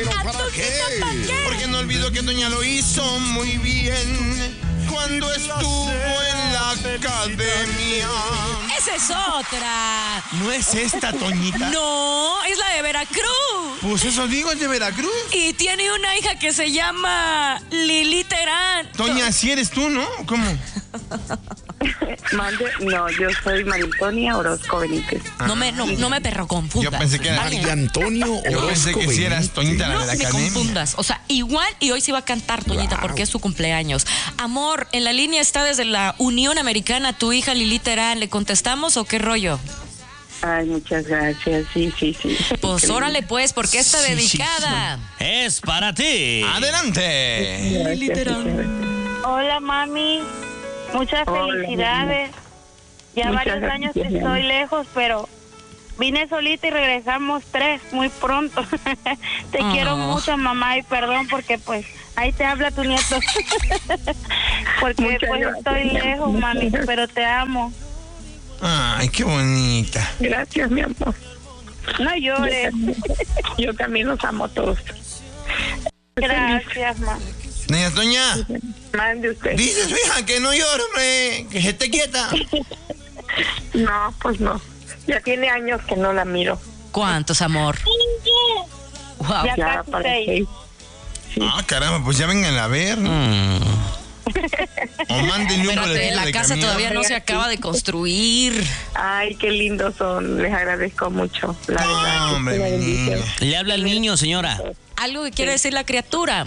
¿Pero para qué? Porque no olvido que Toña lo hizo muy bien cuando estuvo en la academia. Esa es otra. ¿No es esta, Toñita? No, es la de Veracruz. Pues eso digo, es de Veracruz. Y tiene una hija que se llama Lili Terán. Toña, si eres tú, ¿no? ¿Cómo? No, yo soy María Antonia Orozco Benítez. No me perro confundas. Yo pensé que era María Antonio Orozco. Yo pensé que si eras Toñita, la No de la me academia. confundas. O sea, igual y hoy sí va a cantar Toñita porque es su cumpleaños. Amor, en la línea está desde la Unión Americana tu hija Lili Terán. ¿Le contestamos o qué rollo? Ay, muchas gracias. Sí. Pues órale pues, porque está dedicada. Es para ti. ¡Adelante! Lili Terán. Hola, mami. Muchas felicidades. Ya Muchas varios años que gracias, estoy mami. lejos, pero vine solita y regresamos 3 muy pronto. Te quiero mucho, mamá, y perdón porque pues ahí te habla tu nieto. Porque Muchas pues gracias, estoy lejos, mami, pero te amo. Ay, qué bonita. Gracias, mi amor. No llores. Yo también los amo a todos. Gracias, mamá. Doña Toña, Mande usted. dice su hija que no llore, hombre, que se esté quieta. No, pues no. Ya tiene años que no la miro. ¿Cuántos, amor? Wow. Ya Ya casi para 6. Ah, caramba, pues ya vengan a ver, ¿no? O mándenle un Espérate, boletito la de casa camión. todavía no se acaba de construir. Ay, qué lindos son. Les agradezco mucho. La verdad. No, hombre, Una mi bendición. niña. Le habla el niño, señora. Algo que quiere decir la criatura.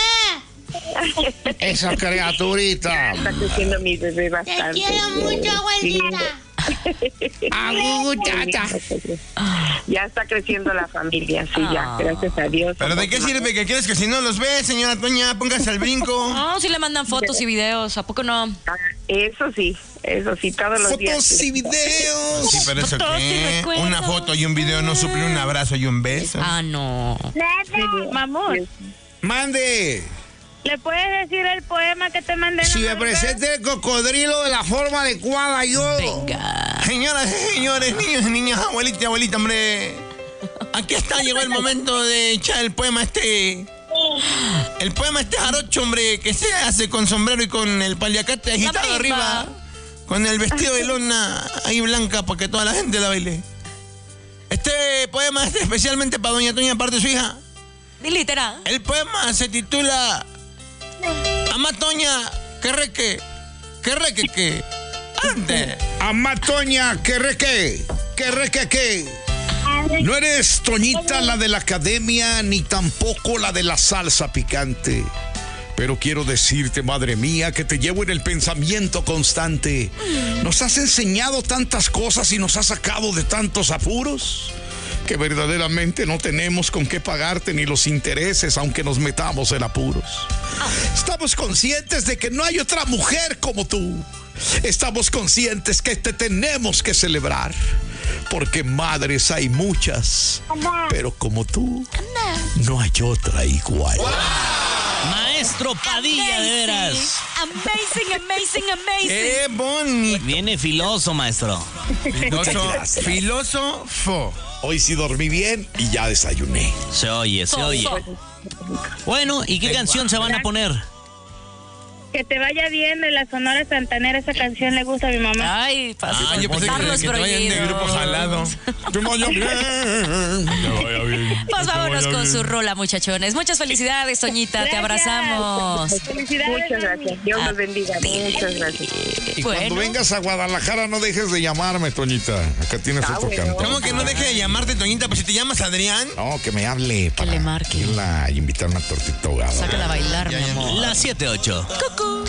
Esa criaturita. Está creciendo mi bebé bastante. Te quiero mucho, abuelita. Muchacha. Ya está creciendo la familia, sí, ya, gracias a Dios. ¿Pero de qué sirve que quieres que si no los ves, señora Toña, póngase al brinco? No, si le mandan fotos y videos, ¿a poco no? Ah, eso sí, todos los días. Fotos y videos. Sí, pero eso Fotos y qué. recuerdos. Una foto y un video no suplen un abrazo y un beso. Ah, no. Mamor, Mande. ¿le puedes decir el poema que te mandé? en Si la me madrugada? presente el cocodrilo de la forma adecuada, yo. Venga. Señoras y señores, niños y niñas, abuelita y abuelita, hombre. Aquí está, llegó el momento de echar el poema este. El poema este jarocho, hombre, que se hace con sombrero y con el paliacate agitado marimba. arriba. Con el vestido de lona ahí blanca para que toda la gente la baile. Este poema es especialmente para doña Toña, aparte de su hija. Literal. El poema se titula Amá Toña, que reque, que. Ande. Amá Toña, que reque, que. No eres Toñita la de la academia, ni tampoco la de la salsa picante. Pero quiero decirte, madre mía, que te llevo en el pensamiento constante. Nos has enseñado tantas cosas y nos has sacado de tantos apuros que verdaderamente no tenemos con qué pagarte ni los intereses, aunque nos metamos en apuros. Estamos conscientes de que no hay otra mujer como tú. Estamos conscientes que te tenemos que celebrar, porque madres hay muchas, pero como tú, no hay otra igual. Maestro Padilla, de veras. Amazing. Qué bonito. Viene filoso, maestro. Filósofo. Hoy sí dormí bien y ya desayuné. Se oye. Bueno, ¿y qué canción se van a poner? Que te vaya bien de la Sonora Santanera, esa canción le gusta a mi mamá. Ay, Yo pensé que te vayan de grupo jalado. Que vaya bien. Pues vámonos con su rola, muchachones. Muchas felicidades, Toñita. Te Gracias. abrazamos. Felicidades. Muchas gracias. Dios los bendiga. Muchas gracias. Y cuando Bueno. vengas a Guadalajara no dejes de llamarme, Toñita. Acá tienes otro bueno. cantante. ¿Cómo que no deje de llamarte, Toñita? Pues si te llamas Adrián. No, que me hable para le marque. irla a invitar una tortita ahogada. Sácala a bailar, Ya, mi ya. amor. Las 7:08. Cucú.